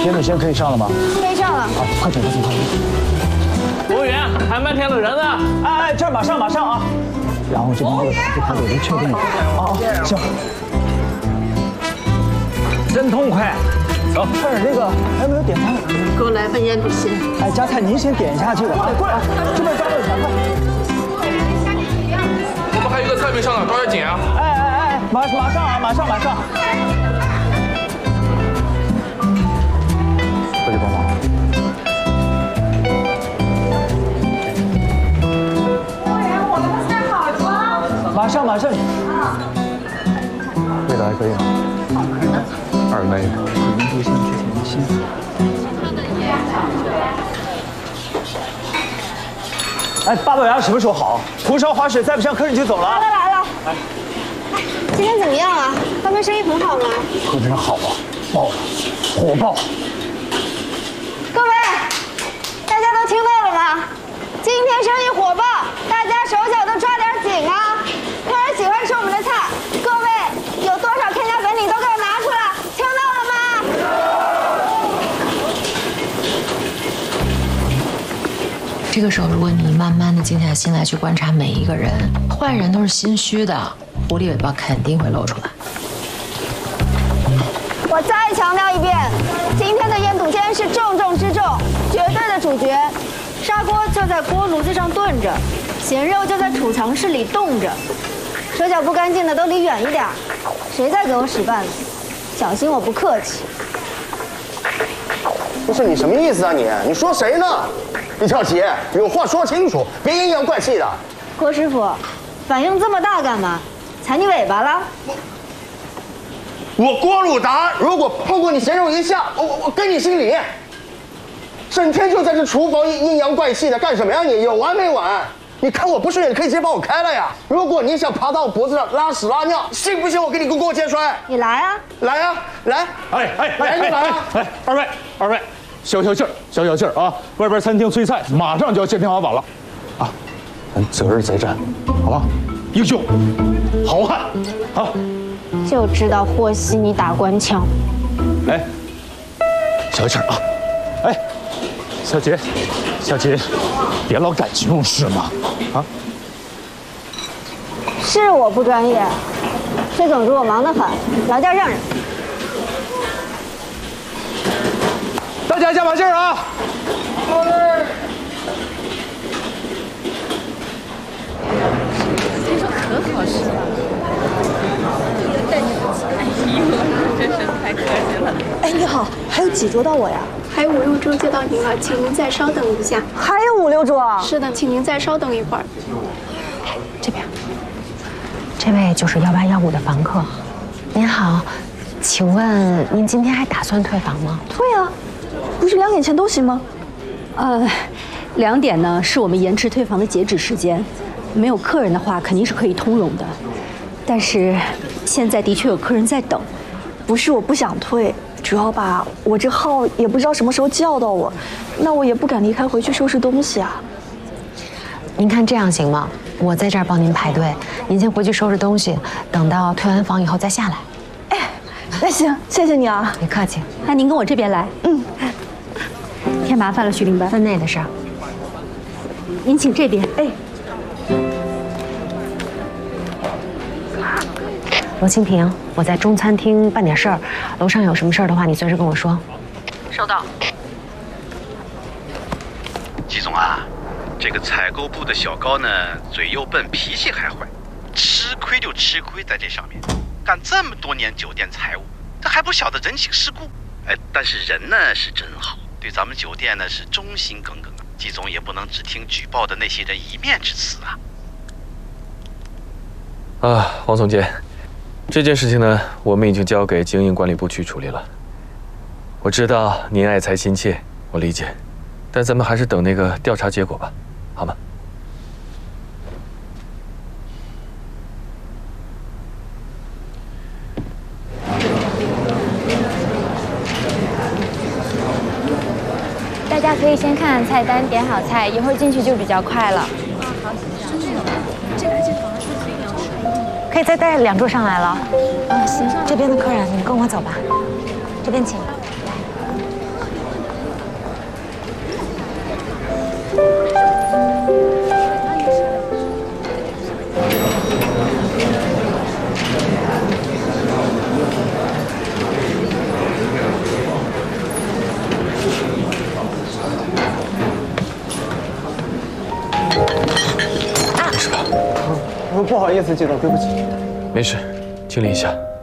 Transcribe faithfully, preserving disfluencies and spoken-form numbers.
烟子先可以上了吗？ 可以上了。 好，快点，快点，快点！ 服务员，还漫天的人呢！ 哎哎，这儿马上马上啊！然后这边这个这牌我都确定了。啊，行。真痛快！走，快点，那个还有没有点餐？ 给我来份腌笃鲜。 哎，夹菜您先点一下这个。哎，过来，这边招了钱，快！ 我们还有一个菜没上呢，抓紧紧啊！ 哎哎哎，马马上啊，马上马上！过去帮忙。 服务员，我们的菜好了。 马上马上。味道还可以吗？二妹，腌笃鲜之前的心。哎，八宝鸭什么时候好？胡烧滑水，再不上客人就走了。 来了来了。哎，今天怎么样啊？外面生意很好吗？ 可真好啊，爆了，火爆！ 各位，大家都听到了吗？今天生意火爆，大家手脚都抓点紧啊！客人喜欢吃我们的菜，各位有多少 K 家粉你都给我拿出来，听到了吗？ 这个时候，如果你慢慢的静下心来去观察每一个人，坏人都是心虚的，狐狸尾巴肯定会露出来。 我再强调一遍，今天的腌笃鲜是重中之重，绝对的主角。砂锅就在锅炉子上炖着，咸肉就在储藏室里冻着，手脚不干净的都离远一点。谁在给我使绊子？小心我不客气。 不是你什么意思啊你？你说谁呢？李少奇，有话说清楚，别阴阳怪气的。 郭师傅，反应这么大干嘛？踩你尾巴了？ 我郭鲁达如果碰过你咸肉一下，我我我跟你姓李。整天就在这厨房阴阳怪气的干什么呀你？有完没完？你看我不顺眼，可以直接把我开了呀。如果你想爬到我脖子上拉屎拉尿，信不信我给你个过肩摔？ 你来啊！ 来啊！来！ 哎哎来就来啊！ 哎，二位二位，消消气儿，消消气儿啊！外边餐厅催菜，马上就要见天花板了，啊，咱择日再战，好吧？英雄，好汉，啊！ 就知道和稀泥打官腔。 哎，消消气儿啊！哎，小杰，小杰，别老感情用事嘛，啊！ 是我不专业，崔总主我忙得很，劳驾让人。 大家加把劲儿啊！ 听说可好吃了，带你的钱，哎呦，真是太客气了。 哎，你好，还有几桌到我呀？ 还有五六桌就到您了，请您再稍等一下。 还有五六桌？ 是的，请您再稍等一会儿。 这边，这位就是幺八幺五的房客。您好，请问您今天还打算退房吗？ 退啊，不是两点前都行吗？呃，两点呢是我们延迟退房的截止时间，没有客人的话肯定是可以通融的。但是现在的确有客人在等，不是我不想退。主要吧，我这号也不知道什么时候叫到我，那我也不敢离开回去收拾东西啊。 您看这样行吗？我在这儿帮您排队，您先回去收拾东西，等到退完房以后再下来。 哎，那行，谢谢你啊。 别客气。 那您跟我这边来。嗯。添麻烦了，徐领班。 分内的事儿。 您请这边。哎。 罗清平，我在中餐厅办点事儿，楼上有什么事儿的话，你随时跟我说。收到。 季总啊，这个采购部的小高呢，嘴又笨，脾气还坏，吃亏就吃亏在这上面，干这么多年酒店财务，他还不晓得人情世故。哎，但是人呢是真好，对咱们酒店呢是忠心耿耿啊。季总也不能只听举报的那些人一面之词啊。 啊，王总监。这件事情呢，我们已经交给经营管理部去处理了。我知道您爱财心切，我理解，但咱们还是等那个调查结果吧，好吗？ 大家可以先看看菜单，点好菜，一会儿进去就比较快了。 可以再带两桌上来了。啊，行。这边的客人，你们跟我走吧。这边请。 不好意思，季总，对不起。 没事，清理一下。